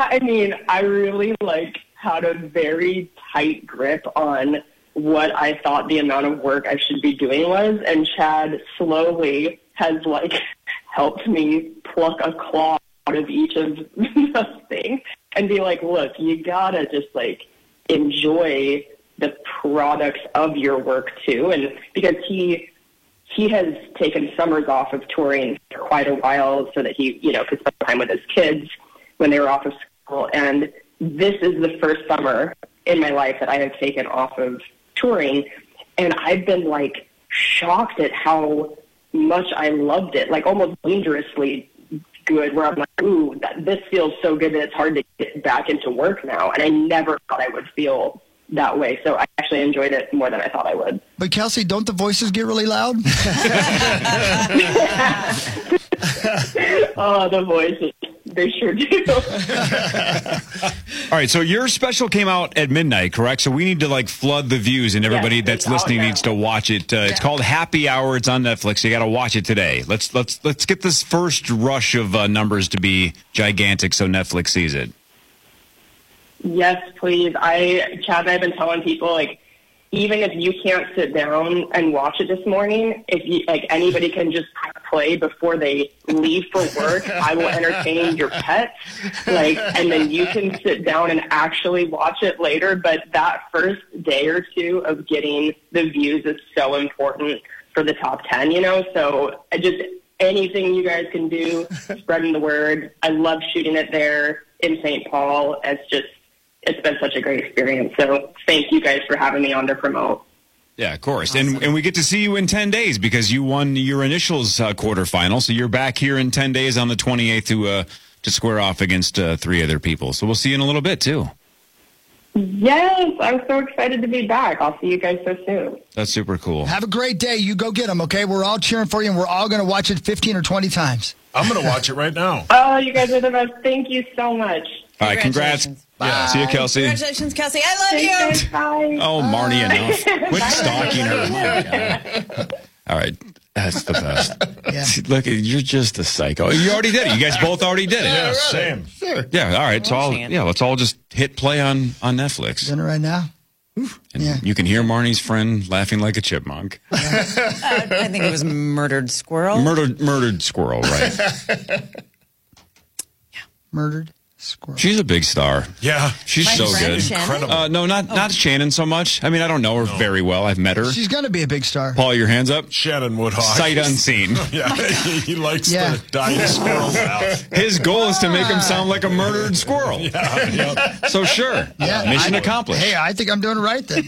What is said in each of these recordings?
I mean, I really had a very tight grip on what I thought the amount of work I should be doing was, and Chad slowly has helped me pluck a claw out of each of those things and be like, look, you gotta just enjoy the products of your work too. And because he has taken summers off of touring for quite a while so that he, could spend time with his kids when they were off of school. And this is the first summer in my life that I have taken off of touring. And I've been shocked at how much I loved it, almost dangerously good, where I'm like, ooh, this feels so good that it's hard to get back into work now. And I never thought I would feel that way. So I actually enjoyed it more than I thought I would. But Kelsey, don't the voices get really loud? Oh, the voices. They sure do. All right, so your special came out at midnight, correct? So we need to flood the views, and everybody that's listening needs to watch it. It's called Happy Hour. It's on Netflix. You got to watch it today. Let's get this first rush of numbers to be gigantic, so Netflix sees it. Yes, please. Chad and I have been telling people, even if you can't sit down and watch it this morning, if you anybody can just play before they leave for work, I will entertain your pets. And then you can sit down and actually watch it later. But that first day or two of getting the views is so important for the top 10, So anything you guys can do, spreading the word. I love shooting it there in St. Paul. It's been such a great experience. So thank you guys for having me on to promote. Yeah, of course. Awesome. And we get to see you in 10 days because you won your initials quarterfinal. So you're back here in 10 days on the 28th to square off against 3 other people. So we'll see you in a little bit, too. Yes, I'm so excited to be back. I'll see you guys so soon. That's super cool. Have a great day. You go get them, okay? We're all cheering for you, and we're all going to watch it 15 or 20 times. I'm going to watch it right now. Oh, you guys are the best. Thank you so much. All right, congrats. Bye. Yeah. See you, Kelsey. Congratulations, Kelsey. I love you. Bye. Oh, Marnie, enough. Quit stalking her. All right. That's the best. Yeah. See, look, you're just a psycho. You already did it. You guys both already did it. Yeah, same. Sure. Yeah, all right. So let's all just hit play on Netflix. Doing it right now. And you can hear Marnie's friend laughing like a chipmunk. I think it was murdered squirrel. Murdered squirrel, right? Murdered squirrel. She's a big star. Yeah. She's so good. Incredible. No, not Shannon so much. I mean, I don't know her very well. I've met her. She's going to be a big star. Paul, your hands up. Shannon Woodhawk. Sight unseen. Yeah, he likes the dying squirrels out. His goal is to make him sound like a murdered squirrel. Yeah. So sure. Yeah. Mission accomplished. Hey, I think I'm doing it right then.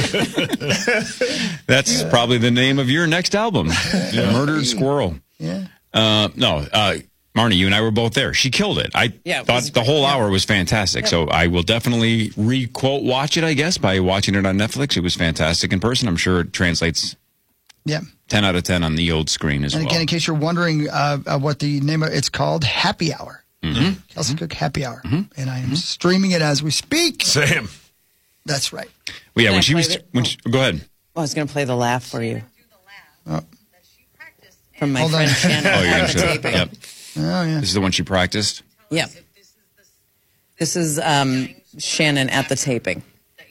That's probably the name of your next album. Murdered Squirrel. Yeah. Marnie, you and I were both there. She killed it. I thought the whole hour was fantastic. So I will definitely watch it, I guess, by watching it on Netflix. It was fantastic in person. I'm sure it translates 10 out of 10 on the old screen as well. And again, in case you're wondering what the name of it's called, Happy Hour. Mm-hmm. Kelsey Cook Happy Hour. Mm-hmm. And I am streaming it as we speak. Same. That's right. Well, yeah, go ahead. I was going to play the laugh for you. Oh. From my friend Shannon. Oh, you're going to show it. Yep. Oh, yeah. This is the one she practiced? Yep. This is Shannon at the taping.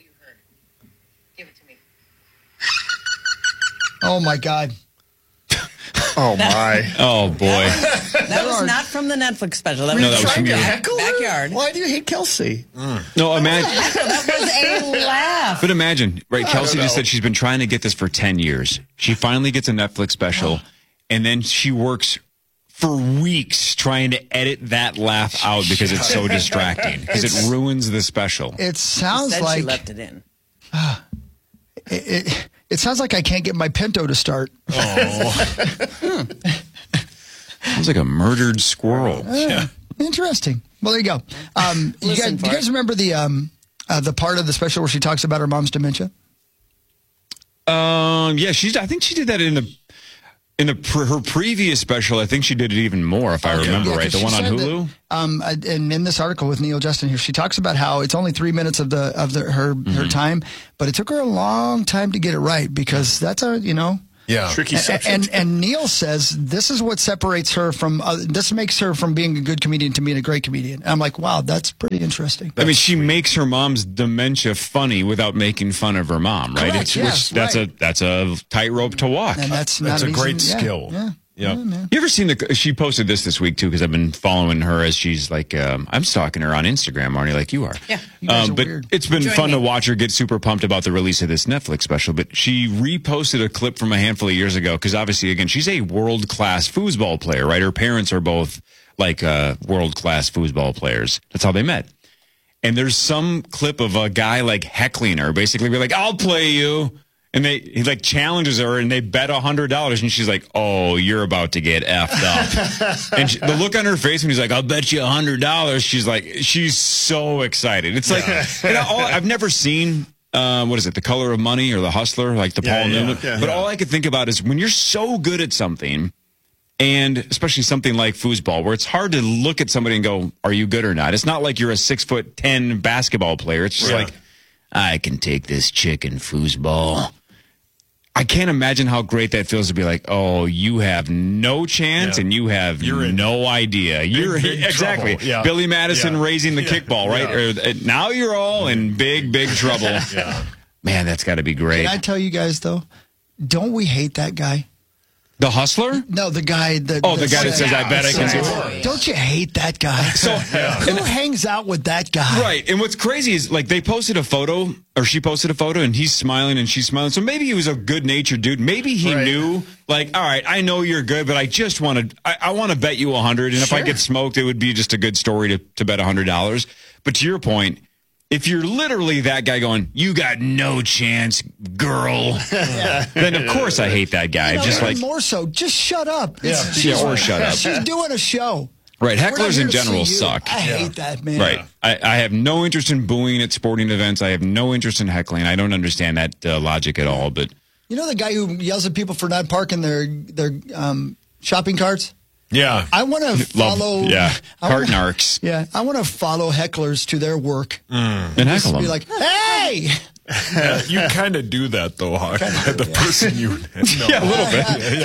Oh, my God. Oh, my. Oh, boy. That was not from the Netflix special. That was from your backyard. Why do you hate Kelsey? No, imagine. That was a laugh. But imagine, right? Kelsey just said she's been trying to get this for 10 years. She finally gets a Netflix special, and then she works for weeks trying to edit that laugh out because it's so distracting. Because it ruins the special. It sounds like she left it in. It sounds like I can't get my Pinto to start. Oh. Sounds like a murdered squirrel. Interesting. Well, there you go. Do you guys remember the part of the special where she talks about her mom's dementia? Yeah, I think she did that in her previous special. I think she did it even more, if I remember right. The one on Hulu. That, and in this article with Neil Justin here, she talks about how it's only 3 minutes of her time, but it took her a long time to get it right because that's Yeah. Tricky subject. And Neil says this is what separates her from, this makes her from being a good comedian to being a great comedian. And I'm like, wow, that's pretty interesting. I mean, she makes her mom's dementia funny without making fun of her mom, right? Correct, yes, That's a tightrope to walk. And that's not a easy. great skill. Yeah. Yeah. You ever seen she posted this week too, because I've been following her as she's like, I'm stalking her on Instagram, Marnie, like you are. Yeah. You guys are but weird. it's been Join fun me. to watch her get super pumped about the release of this Netflix special. But she reposted a clip from a handful of years ago because obviously, again, she's a world-class foosball player, right? Her parents are both like world-class foosball players. That's how they met. And there's some clip of a guy like heckling her, basically be like, I'll play you. And he like challenges her and they bet $100 and she's like, oh, you're about to get effed up. And the look on her face when he's like, I'll bet you $100. She's like, she's so excited. It's like, I've never seen, what is it? The Color of Money or The Hustler, like the Paul Newman. Yeah. But all I could think about is when you're so good at something, and especially something like foosball, where it's hard to look at somebody and go, are you good or not? It's not like you're a 6'10" basketball player. It's just like, I can take this chick in foosball. I can't imagine how great that feels to be like, oh, you have no chance and you're in no idea. You're exactly trouble. Yeah. Billy Madison raising the kickball, right? Yeah. Or, now you're all in big trouble. Man, that's got to be great. Can I tell you guys, though, don't we hate that guy? The Hustler? No, the guy that... Oh, the guy that says, I bet I can do it. Don't you hate that guy? So who hangs out with that guy? Right. And what's crazy is, like, they posted a photo, or she posted a photo, and he's smiling and she's smiling. So maybe he was a good-natured dude. Maybe he knew, like, all right, I know you're good, but I just want to, I want to bet you 100. And if I get smoked, it would be just a good story to bet $100. But to your point, if you're literally that guy going, you got no chance, girl, then of course I hate that guy. Just like more so, just shut up. or shut up. She's doing a show. Right, We're not hecklers here in to general see you. suck. I hate that, man. Right. I have no interest in booing at sporting events. I have no interest in heckling. I don't understand that logic at all. But you know the guy who yells at people for not parking their shopping carts? Yeah. I want to follow. Cart narcs. Yeah, I want to follow hecklers to their work and heckle them. Be like, hey. You kind of do that though, Hawk. The person you know. Yeah, a little bit.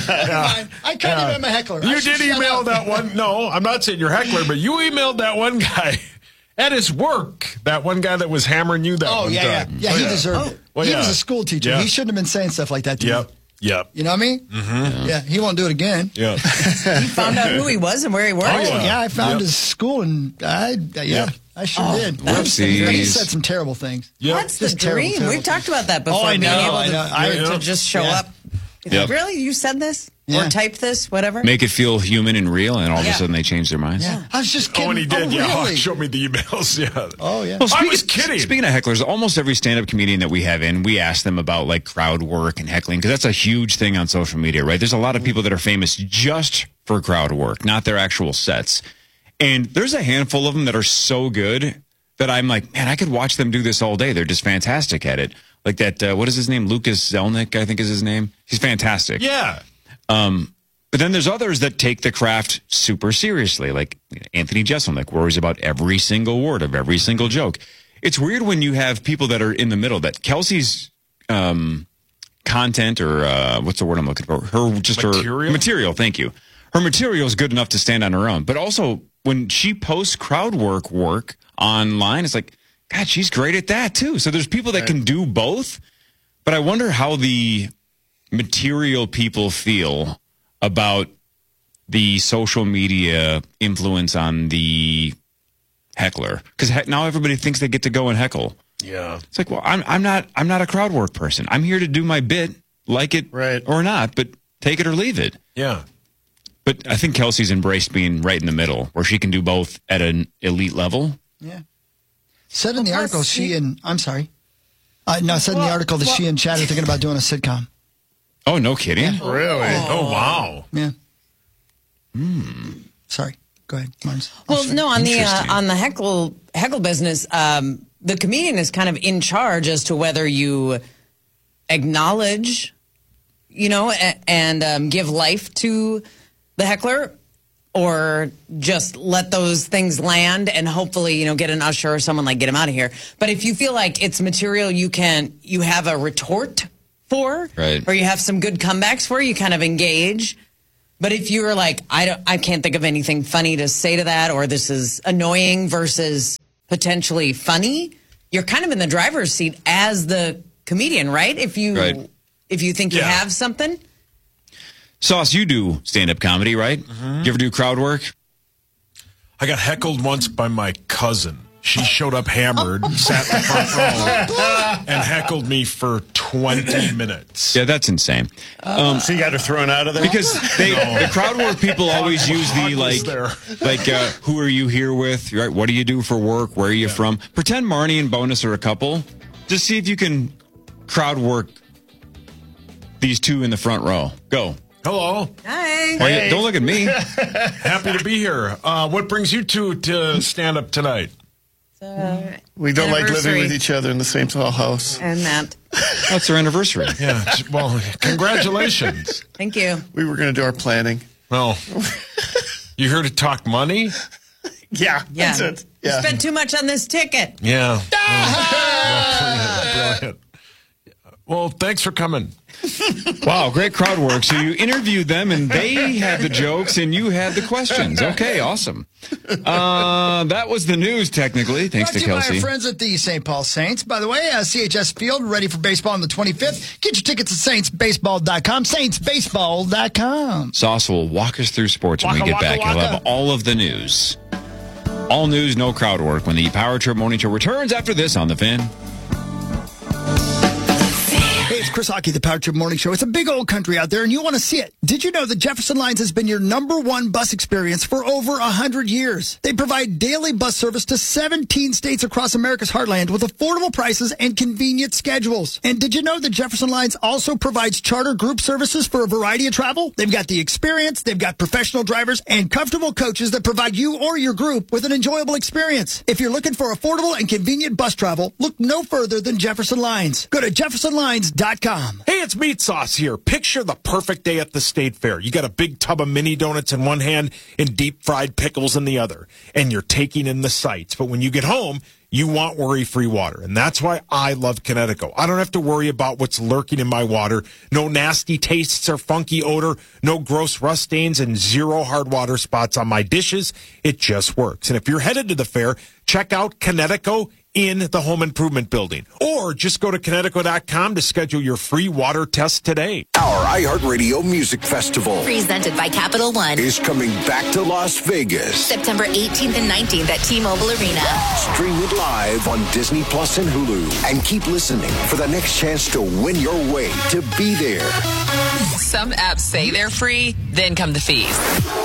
I kind of am a heckler. You did email that one. No, I'm not saying you're a heckler, but you emailed that one guy at his work. That one guy that was hammering you that one time. Yeah, he deserved it. Well, he was a school teacher. Yeah. He shouldn't have been saying stuff like that to me. Yep. You know what I mean? Mm-hmm. Yeah, he won't do it again. Yeah. You found out who he was and where he worked? Yeah, I found his school, and I sure did. He said some terrible things. That's the dream. Terrible We've talked about that before. Oh, I know. Being able to just show up. Yep. Really? You said this? Or typed this? Whatever? Make it feel human and real, and all of a sudden they change their minds. Yeah. I was just kidding. Oh, and he did. Really? Showed me the emails. Yeah. Oh, yeah. Well, I was kidding. Speaking of hecklers, almost every stand-up comedian that we have in, we ask them about like crowd work and heckling because that's a huge thing on social media, right? There's a lot of people that are famous just for crowd work, not their actual sets. And there's a handful of them that are so good that I'm like, man, I could watch them do this all day. They're just fantastic at it. Like that, what is his name? Lucas Zelnick, I think is his name. He's fantastic. Yeah. But then there's others that take the craft super seriously, like Anthony Jeselnik worries about every single word of every single joke. It's weird when you have people that are in the middle, that Kelsey's content, or what's the word I'm looking for? Her material, thank you. Her material is good enough to stand on her own. But also, when she posts crowd work online, it's like, God, she's great at that too. So there's people that can do both. But I wonder how the material people feel about the social media influence on the heckler, because now everybody thinks they get to go and heckle. Yeah, it's like, well, I'm not a crowd work person. I'm here to do my bit, like it or not, but take it or leave it. Yeah. But I think Kelsey's embraced being right in the middle, where she can do both at an elite level. Yeah. Said in the article, she and I'm sorry. No, said in the article that she and Chad are thinking about doing a sitcom. Oh, no kidding. Yeah. Really? Oh, wow. Yeah. Sorry. Go ahead. Well, no, on the heckle business, the comedian is kind of in charge as to whether you acknowledge, and give life to the heckler, or just let those things land and hopefully, get an usher or someone, like, get him out of here. But if you feel like it's material you have a retort for, right, or you have some good comebacks for, you kind of engage. But if you're like, I can't think of anything funny to say to that, or this is annoying versus potentially funny, you're kind of in the driver's seat as the comedian, right? If you think you have something. Sauce, you do stand-up comedy, right? Mm-hmm. You ever do crowd work? I got heckled once by my cousin. She showed up hammered, sat in the front row, and heckled me for 20 minutes. Yeah, that's insane. So you got her thrown out of there? Because the crowd work people always use the, who are you here with? Right? What do you do for work? Where are you from? Pretend Marnie and Bonus are a couple. Just see if you can crowd work these two in the front row. Go. Hello. Hi. Hey. Don't look at me. Happy to be here. What brings you two to stand up tonight? We don't like living with each other in the same tall house. And that. That's our anniversary. Yeah. Well, congratulations. Thank you. We were going to do our planning. Well, you here to talk money? Yeah. That's it. Yeah. You spent too much on this ticket. Yeah. Brilliant. Well, thanks for coming. Wow, great crowd work. So you interviewed them, and they had the jokes, and you had the questions. Okay, awesome. That was the news, technically, thanks to Kelsey. By our friends at the St. Paul Saints. By the way, CHS Field, ready for baseball on the 25th. Get your tickets at saintsbaseball.com, saintsbaseball.com. Sauce will walk us through sports when we get back. He'll have all of the news. All news, no crowd work when the Power Trip Morning Show returns after this on The Fan. Hey, it's Chris Hockey, the Power Trip Morning Show. It's a big old country out there, and you want to see it. Did you know that Jefferson Lines has been your #1 bus experience for over 100 years? They provide daily bus service to 17 states across America's heartland with affordable prices and convenient schedules. And did you know that Jefferson Lines also provides charter group services for a variety of travel? They've got the experience, they've got professional drivers, and comfortable coaches that provide you or your group with an enjoyable experience. If you're looking for affordable and convenient bus travel, look no further than Jefferson Lines. Go to jeffersonlines.com. Hey, it's Meat Sauce here. Picture the perfect day at the State Fair. You got a big tub of mini donuts in one hand and deep fried pickles in the other, and you're taking in the sights. But when you get home, you want worry-free water, and that's why I love Connecticut. I don't have to worry about what's lurking in my water. No nasty tastes or funky odor, no gross rust stains, and 0 hard water spots on my dishes. It just works. And if you're headed to the fair, check out Connecticut in the Home Improvement Building. Or just go to Connecticut.com to schedule your free water test today. Our iHeartRadio Music Festival, presented by Capital One, is coming back to Las Vegas. September 18th and 19th at T-Mobile Arena. Stream it live on Disney Plus and Hulu. And keep listening for the next chance to win your way to be there. Some apps say they're free, then come the fees.